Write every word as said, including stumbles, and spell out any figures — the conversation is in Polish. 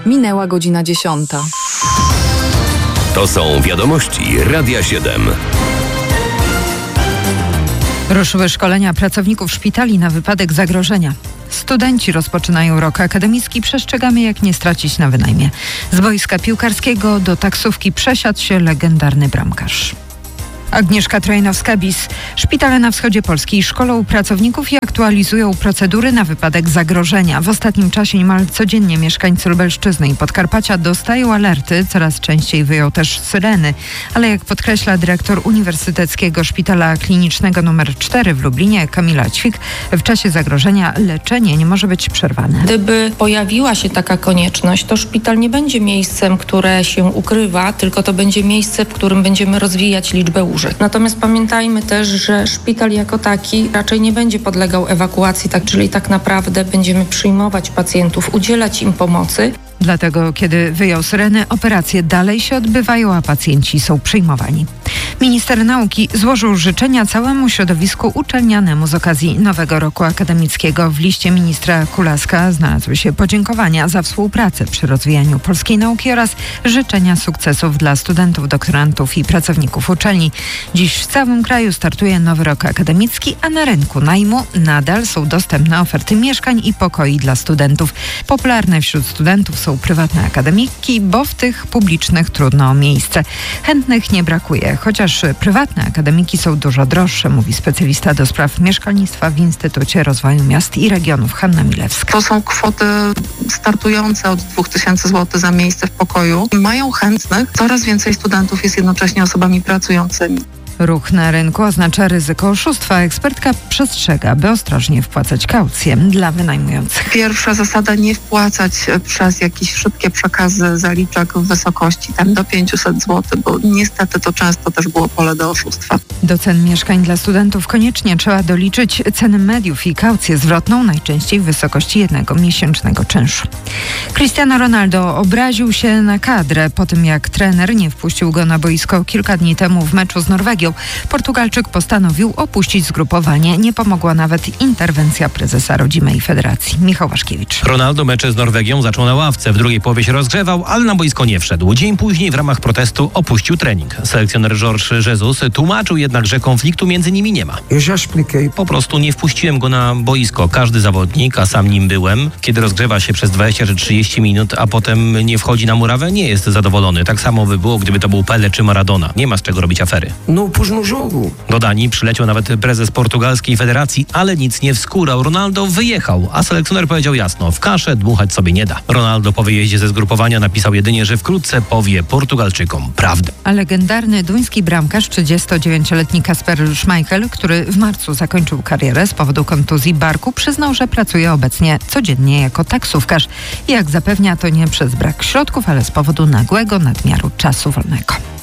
Minęła godzina dziesiąta. To są wiadomości Radia siedem. Ruszyły szkolenia pracowników szpitali na wypadek zagrożenia. Studenci rozpoczynają rok akademicki. Przestrzegamy, jak nie stracić na wynajmie. Z boiska piłkarskiego do taksówki przesiadł się legendarny bramkarz. Agnieszka Trojnowska-Bis. Szpitale na wschodzie Polski szkolą pracowników i aktualizują procedury na wypadek zagrożenia. W ostatnim czasie niemal codziennie mieszkańcy Lubelszczyzny i Podkarpacia dostają alerty. Coraz częściej wyją też syreny. Ale jak podkreśla dyrektor Uniwersyteckiego Szpitala Klinicznego numer cztery w Lublinie, Kamila Ćwik, w czasie zagrożenia leczenie nie może być przerwane. Gdyby pojawiła się taka konieczność, to szpital nie będzie miejscem, które się ukrywa, tylko to będzie miejsce, w którym będziemy rozwijać liczbę łóżek. Natomiast pamiętajmy też, że szpital jako taki raczej nie będzie podlegał ewakuacji, tak, czyli tak naprawdę będziemy przyjmować pacjentów, udzielać im pomocy. Dlatego, kiedy wyjął syreny, operacje dalej się odbywają, a pacjenci są przyjmowani. Minister nauki złożył życzenia całemu środowisku uczelnianemu z okazji nowego roku akademickiego. W liście ministra Kulaska znalazły się podziękowania za współpracę przy rozwijaniu polskiej nauki oraz życzenia sukcesów dla studentów, doktorantów i pracowników uczelni. Dziś w całym kraju startuje nowy rok akademicki, a na rynku najmu nadal są dostępne oferty mieszkań i pokoi dla studentów. Popularne wśród studentów są prywatne akademiki, bo w tych publicznych trudno o miejsce. Chętnych nie brakuje, chociaż prywatne akademiki są dużo droższe, mówi specjalista do spraw mieszkalnictwa w Instytucie Rozwoju Miast i Regionów Hanna Milewska. To są kwoty startujące od dwóch tysięcy złotych za miejsce w pokoju. Mają chętnych, coraz więcej studentów jest jednocześnie osobami pracującymi. Ruch na rynku oznacza ryzyko oszustwa. Ekspertka przestrzega, by ostrożnie wpłacać kaucję dla wynajmujących. Pierwsza zasada: nie wpłacać przez jakieś szybkie przekazy zaliczek w wysokości tam do pięćset złotych, bo niestety to często też było pole do oszustwa. Do cen mieszkań dla studentów koniecznie trzeba doliczyć ceny mediów i kaucję zwrotną, najczęściej w wysokości jednego miesięcznego czynszu. Cristiano Ronaldo obraził się na kadrę po tym, jak trener nie wpuścił go na boisko kilka dni temu w meczu z Norwegią. Portugalczyk postanowił opuścić zgrupowanie. Nie pomogła nawet interwencja prezesa rodzimej federacji. Michał Waszkiewicz. Ronaldo mecze z Norwegią zaczął na ławce. W drugiej połowie się rozgrzewał, ale na boisko nie wszedł. Dzień później w ramach protestu opuścił trening. Selekcjoner Jorge Jesus tłumaczył jednak, że konfliktu między nimi nie ma. Po prostu nie wpuściłem go na boisko. Każdy zawodnik, a sam nim byłem, kiedy rozgrzewa się przez dwadzieścia czy trzydzieści minut, a potem nie wchodzi na murawę, nie jest zadowolony. Tak samo by było, gdyby to był Pele czy Maradona. Nie ma z czego robić afery. No Do Danii przyleciał nawet prezes portugalskiej federacji, ale nic nie wskórał. Ronaldo wyjechał, a selekcjoner powiedział jasno: w kaszę dmuchać sobie nie da. Ronaldo po wyjeździe ze zgrupowania napisał jedynie, że wkrótce powie Portugalczykom prawdę. A legendarny duński bramkarz, trzydziestodziewięcioletni Kasper Schmeichel, który w marcu zakończył karierę z powodu kontuzji barku, przyznał, że pracuje obecnie codziennie jako taksówkarz. I jak zapewnia, to nie przez brak środków, ale z powodu nagłego nadmiaru czasu wolnego.